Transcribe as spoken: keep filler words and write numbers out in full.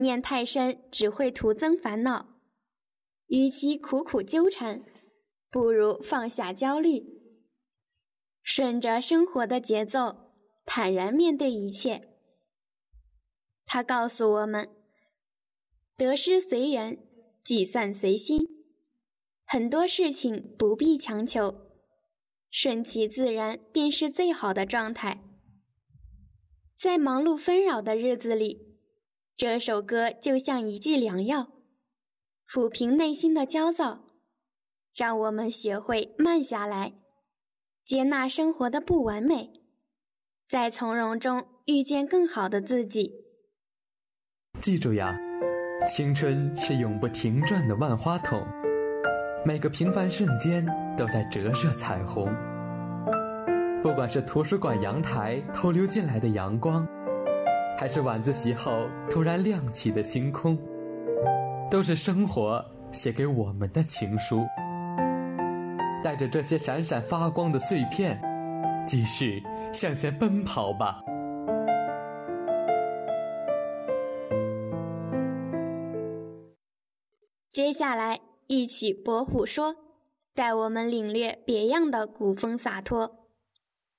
念太深只会徒增烦恼。与其苦苦纠缠，不如放下焦虑，顺着生活的节奏，坦然面对一切。他告诉我们，得失随缘，聚散随心，很多事情不必强求，顺其自然便是最好的状态。在忙碌纷扰的日子里，这首歌就像一剂良药，抚平内心的焦躁，让我们学会慢下来，接纳生活的不完美，在从容中遇见更好的自己。 记住呀，青春是永不停转的万花筒，每个平凡瞬间都在折射彩虹。不管是图书馆阳台偷溜进来的阳光，还是晚自习后突然亮起的星空，都是生活写给我们的情书。带着这些闪闪发光的碎片，继续向前奔跑吧。 接下来一曲《伯虎说》，带我们领略别样的古风洒脱。